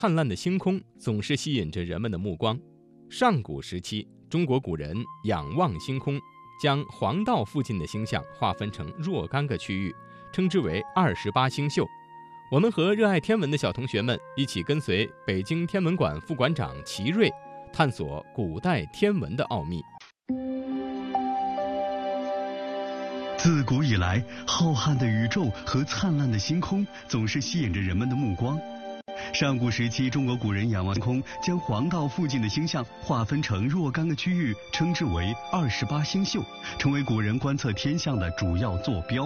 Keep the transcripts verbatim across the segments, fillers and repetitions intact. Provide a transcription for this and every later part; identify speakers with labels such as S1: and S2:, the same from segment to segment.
S1: 灿烂的星空总是吸引着人们的目光。上古时期，中国古人仰望星空，将黄道附近的星象划分成若干个区域，称之为二十八星宿。我们和热爱天文的小同学们一起跟随北京天文馆副馆长齐瑞，探索古代天文的奥秘。
S2: 自古以来，浩瀚的宇宙和灿烂的星空总是吸引着人们的目光。上古时期，中国古人仰望星空，将黄道附近的星象划分成若干个区域，称之为二十八星宿，成为古人观测天象的主要坐标。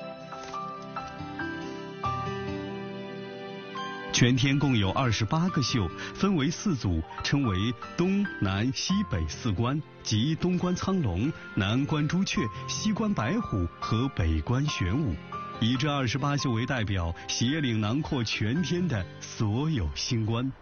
S2: 全天共有二十八个宿，分为四组，称为东南西北四官，即东观苍龙、南观朱雀、西观白虎和北观玄武。以这二十八宿为代表，协领囊括全天的所有星官。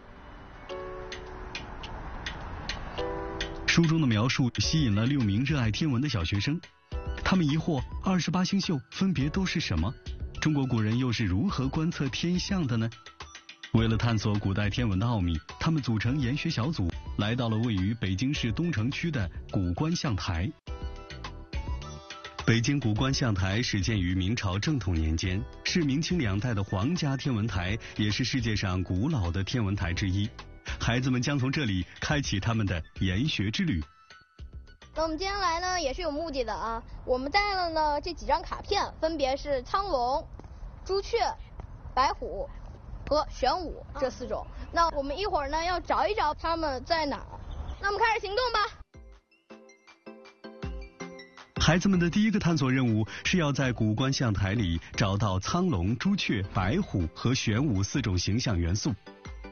S2: 书中的描述吸引了六名热爱天文的小学生，他们疑惑二十八星宿分别都是什么？中国古人又是如何观测天象的呢？为了探索古代天文的奥秘，他们组成研学小组，来到了位于北京市东城区的古观象台。北京古观象台始建于明朝正统年间，是明清两代的皇家天文台，也是世界上古老的天文台之一。孩子们将从这里开启他们的研学之旅。
S3: 那我们今天来呢，也是有目的的啊。我们带了呢这几张卡片，分别是苍龙、朱雀、白虎和玄武这四种。那我们一会儿呢要找一找它们在哪儿。那我们开始行动吧。
S2: 孩子们的第一个探索任务是要在古观象台里找到苍龙、朱雀、白虎和玄武四种形象元素。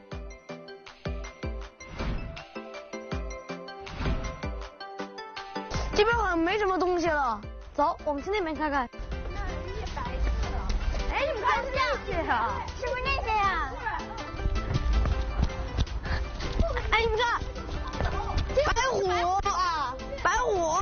S4: 这边好像没什么东西了，走，我们去那边看看。
S3: 那一些白色的，
S4: 哎，你们看这些啊，
S3: 是不是那些呀？
S4: 哎，你们看，白虎啊，白虎。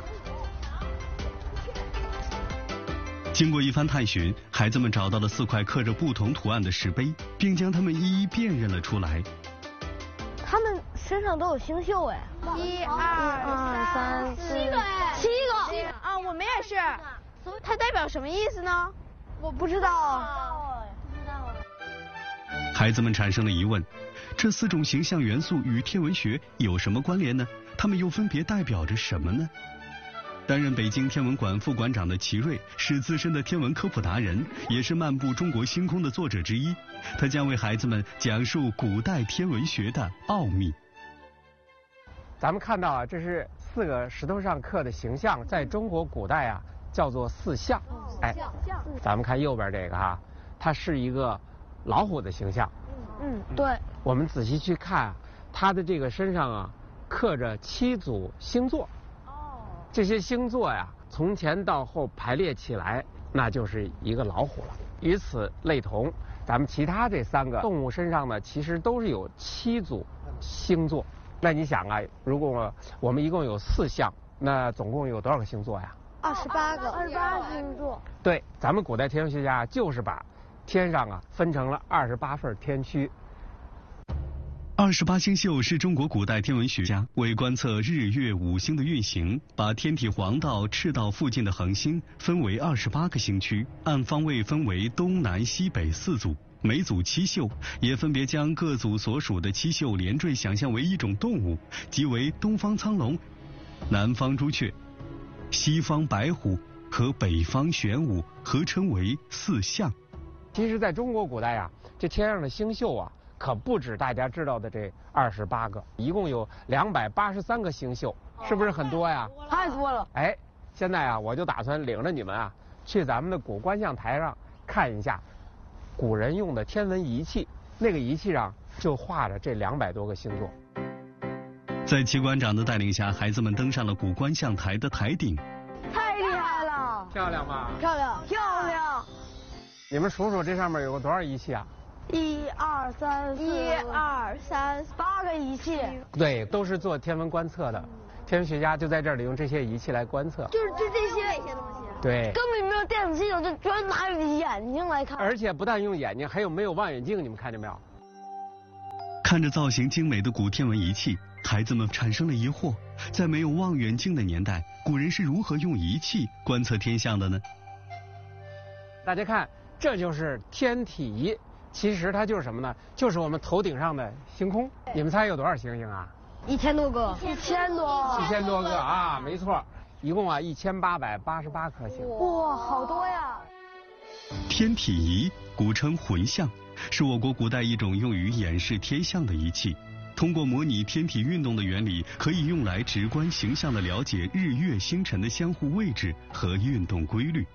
S2: 经过一番探寻，孩子们找到了四块刻着不同图案的石碑，并将它们一一辨认了出来。
S4: 他们身上都有星宿哎，
S3: 一
S4: 二三四，
S3: 七个哎，
S4: 七个啊，我们也是。它代表什么意思呢？我不知道。
S3: 不知道。
S2: 孩子们产生了疑问：这四种形象元素与天文学有什么关联呢？它们又分别代表着什么呢？担任北京天文馆副馆长的齐瑞是资深的天文科普达人，也是《漫步中国星空》的作者之一。他将为孩子们讲述古代天文学的奥秘。
S5: 咱们看到啊，这是四个石头上刻的形象，在中国古代啊叫做四象。哎，咱们看右边这个哈、啊，它是一个老虎的形象。
S4: 嗯，对。
S5: 我们仔细去看啊，它的这个身上啊刻着七组星座。这些星座呀，从前到后排列起来，那就是一个老虎了。与此类同，咱们其他这三个动物身上呢，其实都是有七组星座。那你想啊，如果我们一共有四象，那总共有多少个星座呀？
S4: 二十八个，二十八个星座。
S5: 对，咱们古代天文学家就是把天上啊分成了二十八份天区。
S2: 二十八星宿是中国古代天文学家为观测日月五星的运行，把天体黄道、赤道附近的恒星分为二十八个星区，按方位分为东南西北四组，每组七宿，也分别将各组所属的七宿连缀想象为一种动物，即为东方苍龙、南方朱雀、西方白虎和北方玄武，合称为四象。
S5: 其实在中国古代啊，这天上的星宿啊可不止大家知道的这二十八个，一共有两百八十三个星宿，是不是很多呀？
S4: 太多了。
S5: 哎，现在啊，我就打算领着你们啊，去咱们的古观象台上看一下古人用的天文仪器，那个仪器上就画着这两百多个星座。
S2: 在齐馆长的带领下，孩子们登上了古观象台的台顶。
S4: 太厉害了！
S5: 漂亮吧？
S4: 漂亮，漂亮。
S5: 你们数数这上面有个多少仪器啊？
S4: 一二三四，
S3: 一二三
S4: 八个仪器。
S5: 对，都是做天文观测的。天文学家就在这里用这些仪器来观测。
S4: 就是就这些
S3: 这些东西。
S5: 对。
S4: 根本没有电子系统，就专拿眼睛来看。
S5: 而且不但用眼睛，还有没有望远镜，你们看见没有？
S2: 看着造型精美的古天文仪器，孩子们产生了疑惑：在没有望远镜的年代，古人是如何用仪器观测天象的呢？
S5: 大家看，这就是天体仪，其实它就是什么呢？就是我们头顶上的星空。你们猜有多少星星啊？
S4: 一千多个，一千多，
S5: 一千多个啊，没错，一共啊一千八百八十八颗星。
S4: 哇，好多呀！
S2: 天体仪古称浑象，是我国古代一种用于演示天象的仪器。通过模拟天体运动的原理，可以用来直观形象地了解日月星辰的相互位置和运动规律。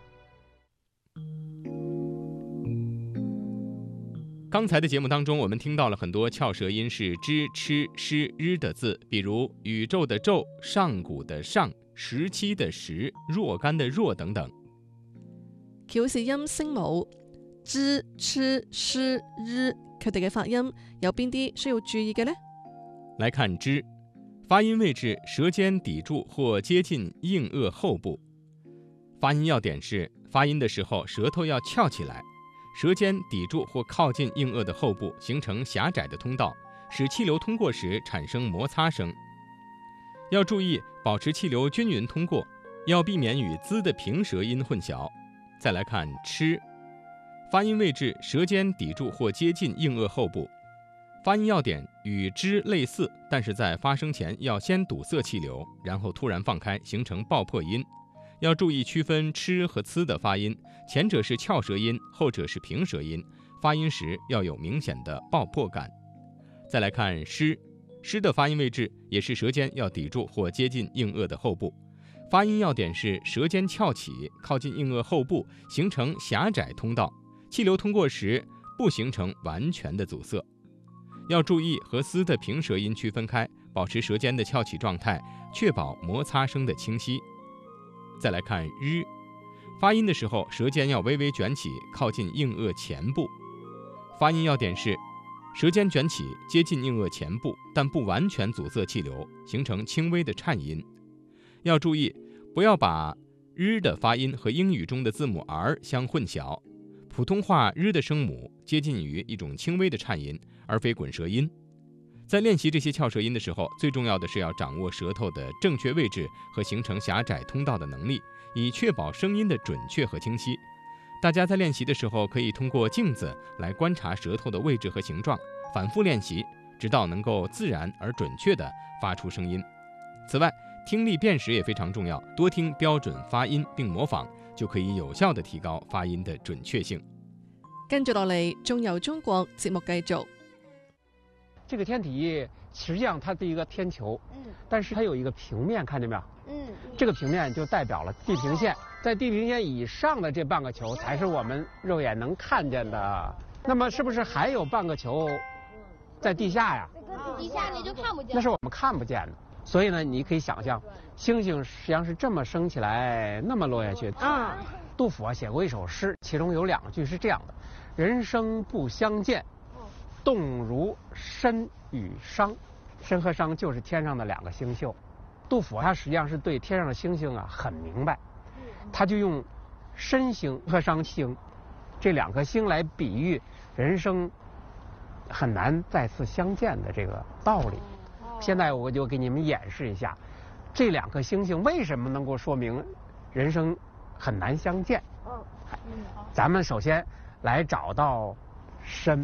S1: 刚才的节目当中，我们听到了很多翘舌音是支、吃、诗、日的字，比如宇宙的宙、上古的上、时期的时、若干的若等等。
S6: 翹舌音聲母支、吃、詩、日，佢哋嘅發音有邊啲需要注意嘅呢？
S1: 來看支，發音位置舌尖抵住或接近硬腭後部。發音要點是，發音的時候舌頭要翹起來，舌尖抵住或靠近硬腭的後部，形成狹窄的通道，使氣流通過時產生摩擦聲。要注意保持氣流均勻通過，要避免與滋的平舌音混淆。再來看吃，發音位置舌尖抵住或接近硬腭後部。發音要點與支類似，但是在發聲前要先堵塞氣流，然後突然放開，形成爆破音。要注意區分吃和呲的發音，前者是翹舌音，後者是平舌音，發音時要有明顯的爆破感。再來看詩，詩的發音位置也是舌尖要抵住或接近硬腭的後部。發音要點是舌尖翹起，靠近硬腭後部，形成狹窄通道，氣流通過時不形成完全的阻塞。要注意和嘶的平舌音區分開，保持舌尖的翹起狀態，確保摩擦聲的清晰。再來看日，發音的時候舌尖要微微捲起，靠近硬腭前部。發音要點是舌尖捲起，接近硬腭前部，但不完全阻塞氣流，形成輕微的顫音。要注意不要把日的發音和英語中的字母 r 相混淆。普通話日的聲母接近於一種輕微的顫音，而非滾舌音。在練習這些翹舌音的時候，最重要的是要掌握舌頭的正確位置和形成狹窄通道的能力，以確保聲音的準確和清晰。大家在練習的時候，可以通過鏡子來觀察舌頭的位置和形狀，反覆練習，直到能夠自然而準確地發出聲音。此外，聽力辨識也非常重要，多聽標準發音並模仿，就可以有效地提高發音的準確性。
S6: 跟住落嚟，仲由中國節目繼續。
S5: 這個天體儀實際上它是一個天球，嗯，但是它有一個平面，看見沒有？嗯，這個平面就代表了地平線，在地平線以上的這半個球才是我們肉眼能看見的。那麼是不是還有半個球在地下呀？
S3: 地下你就看不見，
S5: 那是我們看不見的。所以呢，你可以想象，星星實際上是這麼升起來，那麼落下去。啊，杜甫啊寫過一首詩，其中有兩句是這樣的：人生不相見，動如身與商。身和商就是天上的兩個星宿。杜甫他實際上是對天上的星星啊很明白，他就用身星和商星這兩顆星來比喻人生很難再次相見的這個道理。現在我就給你們演示一下，這兩顆星星為什麼能夠說明人生很難相見。咱們首先來找到身。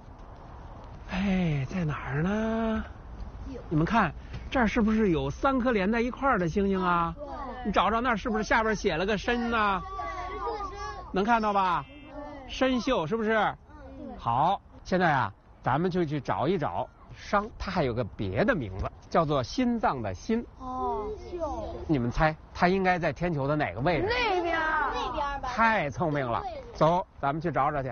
S5: 哎，在哪兒呢？你們看，這兒是不是有三顆連在一塊兒的星星啊？你找找那兒是不是下邊寫了個身呢？能看到吧？身宿是不是？好，現在啊，咱們就去找一找商，它還有個別的名字，叫做心臟的心。哦，你們猜它應該在天球的哪個位置？
S4: 那邊，
S3: 那邊吧。
S5: 太聰明了，走，咱們去找找去。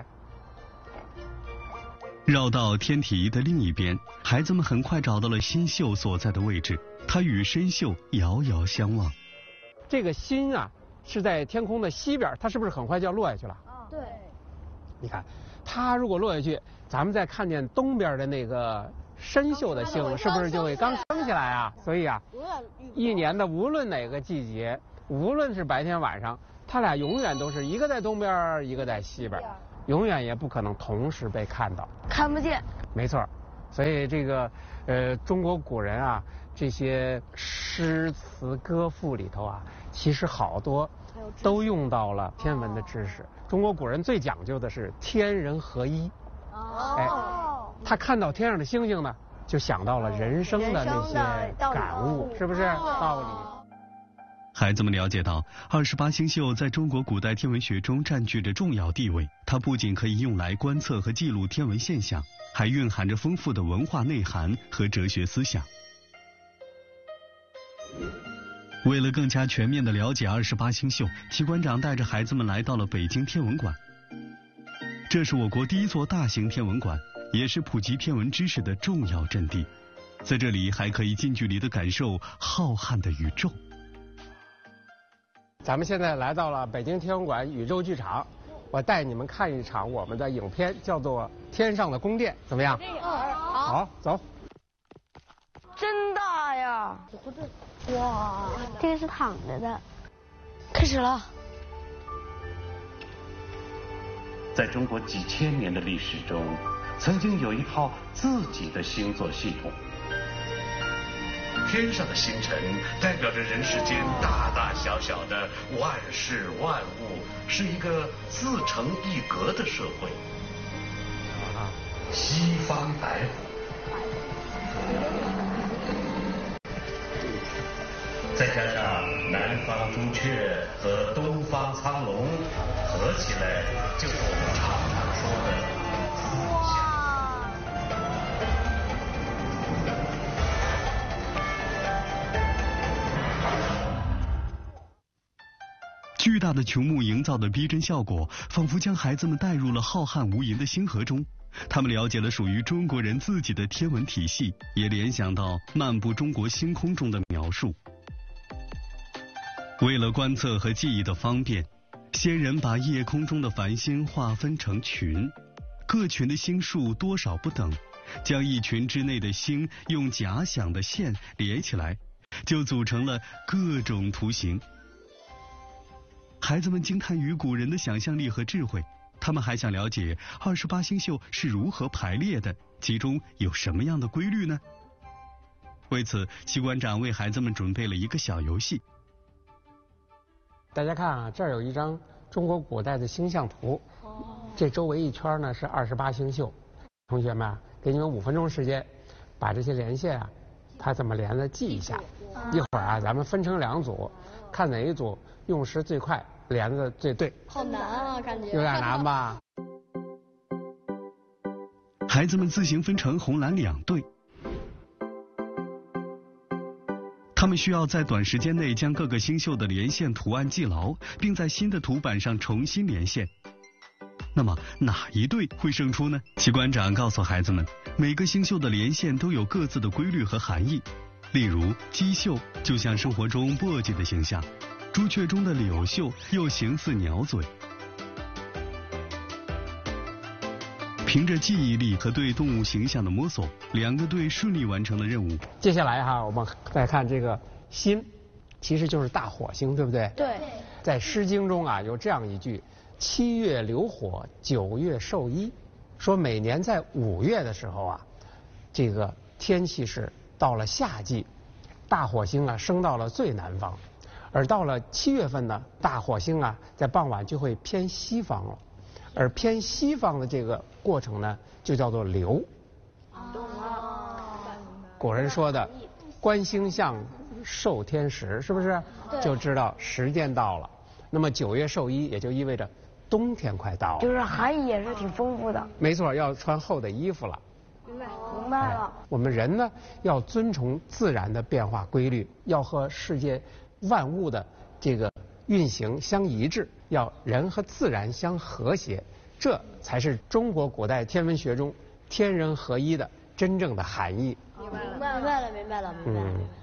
S2: 繞到天體儀的另一邊，孩子們很快找到了心宿所在的位置，它與身宿遙遙相望。
S5: 這個心啊，是在天空的西邊，它是不是很快就要落下去了？
S3: 對。
S5: 你看，它如果落下去，咱們再看見東邊的那個身宿的星，是不是就會剛升起來啊？所以啊，一年的無論哪個季節，無論是白天晚上，它倆永遠都是一個在東邊，一個在西邊，永遠也不可能同時被看到，
S4: 看不見。
S5: 沒錯， 所以这个呃，中国古人啊，这些诗词歌赋里头啊，其实好多都用到了天文的知识。中国古人最讲究的是天人合一。哦。哎，他看到天上的星星呢，就想到了人生的那些感悟，是不是道理？
S2: 孩子们了解到，二十八星宿在中国古代天文学中占据着重要地位。它不仅可以用来观测和记录天文现象，还蕴含着丰富的文化内涵和哲学思想。为了更加全面地了解二十八星宿，齐馆长带着孩子们来到了北京天文馆。这是我国第一座大型天文馆，也是普及天文知识的重要阵地。在这里还可以近距离地感受浩瀚的宇宙。
S5: 咱们现在来到了北京天文馆宇宙剧场，我带你们看一场我们的影片，叫做《天上的宫殿》，怎么样？好，走。
S4: 真大呀！
S7: 哇，这个是躺着的。
S4: 开始了。
S8: 在中国几千年的历史中，曾经有一套自己的星座系统。天上的星辰代表着人世间大大小小的万事万物，是一个自成一格的社会。西方白虎，再加上南方朱雀和东方苍龙，合起来就是我们常常说的四象。
S2: 巨大的球幕营造的逼真效果，仿佛将孩子们带入了浩瀚无垠的星河中。他们了解了属于中国人自己的天文体系，也联想到漫步中国星空中的描述。为了观测和记忆的方便，先人把夜空中的繁星划分成群，各群的星数多少不等，将一群之内的星用假想的线连起来，就组成了各种图形。孩子们惊叹于古人的想象力和智慧，他们还想了解二十八星宿是如何排列的，其中有什么样的规律呢？为此，齐馆长为孩子们准备了一个小游戏。
S5: 大家看啊，这儿有一张中国古代的星象图，这周围一圈呢是二十八星宿。同学们啊，给你们五分钟时间，把这些连线啊，它怎么连的记一下。一会儿啊，咱们分成两组，看哪一组用时最快，连的最对。
S3: 好难啊，感觉
S5: 有点难吧？
S2: 孩子们自行分成红蓝两队，他们需要在短时间内将各个星宿的连线图案记牢，并在新的图板上重新连线。那么哪一队会胜出呢？齐馆长告诉孩子们，每个星宿的连线都有各自的规律和含义。例如，鸡宿就像生活中簸箕的形象，朱雀中的柳宿又形似鸟嘴。凭着记忆力和对动物形象的摸索，两个队顺利完成了任务。
S5: 接下来哈，我们再看这个辛，其实就是大火星，对不对？
S3: 对。
S5: 在《诗经》中啊，有这样一句：“七月流火，九月授衣。”说每年在五月的时候啊，这个天气是到了夏季，大火星啊升到了最南方，而到了七月份呢，大火星啊在傍晚就会偏西方了，而偏西方的这个过程呢，就叫做流。古人说的“观星象，授天时”，是不是？就知道时间到了。那么九月授衣，也就意味着冬天快到了，
S7: 就是含义也是挺丰富的。
S5: 没错，要穿厚的衣服了。
S7: 明白，明白了。
S5: 我们人呢，要遵从自然的变化规律，要和世界万物的这个运行相一致，要人和自然相和谐，这才是中国古代天文学中天人合一的真正的含义。
S7: 明白了，明白了，明白了，明白了。
S5: 嗯。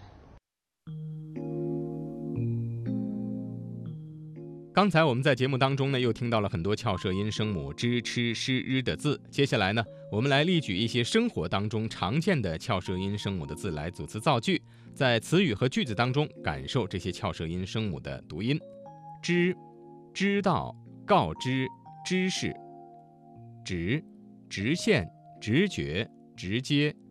S1: 刚才我们在节目当中呢，又听到了很多翘舌音声母支、吃、诗、日的字。接下来呢，我们来例举一些生活当中常见的翘舌音声母的字来组词造句，在词语和句子当中感受这些翘舌音声母的读音。知，知道、告知、知识。直，直线、直觉、直接、